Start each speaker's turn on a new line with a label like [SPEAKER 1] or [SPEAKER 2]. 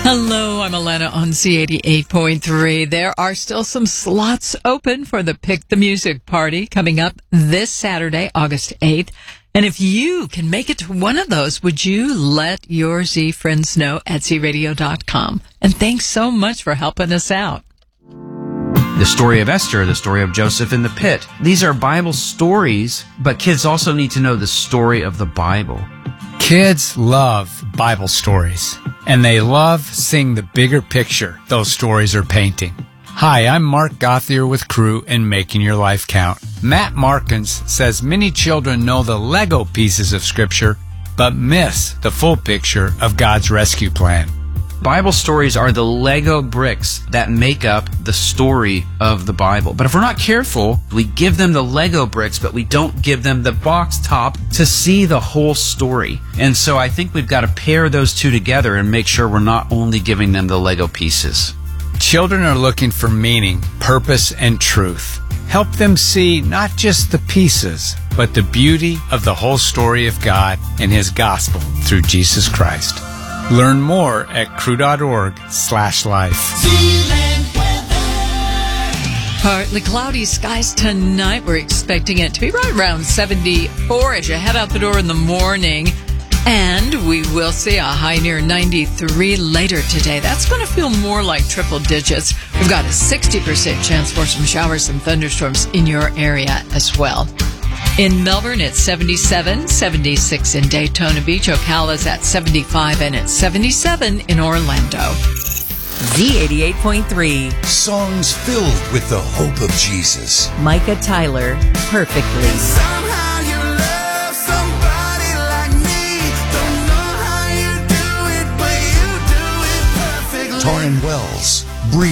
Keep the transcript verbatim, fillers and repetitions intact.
[SPEAKER 1] Hello, I'm Alana on Z eighty-eight point three. There are still some slots open for the Pick the Music party coming up this Saturday, August eighth. And if you can make it to one of those, would you let your Z friends know at z radio dot com? And thanks so much for helping us out.
[SPEAKER 2] The story of Esther, the story of Joseph in the pit. These are Bible stories, but kids also need to know the story of the Bible.
[SPEAKER 3] Kids love Bible stories, and they love seeing the bigger picture those stories are painting. Hi, I'm Mark Gothier with Crew in Making Your Life Count. Matt Markins says many children know the Lego pieces of Scripture, but miss the full picture of God's rescue plan.
[SPEAKER 2] Bible stories are the Lego bricks that make up the story of the Bible. But if we're not careful, we give them the Lego bricks, but we don't give them the box top to see the whole story. And so I think we've got to pair those two together and make sure we're not only giving them the Lego pieces.
[SPEAKER 3] Children are looking for meaning, purpose, and truth. Help them see not just the pieces, but the beauty of the whole story of God and His gospel through Jesus Christ. Learn more at crew.org slash life.
[SPEAKER 1] Partly cloudy skies tonight. We're expecting it to be right around seventy-four as you head out the door in the morning. And we will see a high near ninety-three later today. That's going to feel more like triple digits. We've got a sixty percent chance for some showers and thunderstorms in your area as well. In Melbourne, it's seventy-seven, seventy-six in Daytona Beach. Ocala's at seventy-five, and it's seventy-seven in Orlando.
[SPEAKER 4] Z eighty-eight point three.
[SPEAKER 5] Songs filled with the hope of Jesus.
[SPEAKER 4] Micah Tyler, Perfectly.
[SPEAKER 6] Somehow you love somebody like me. Don't know how you do it, but you do it perfectly.
[SPEAKER 5] Torrin Wells, Breathe.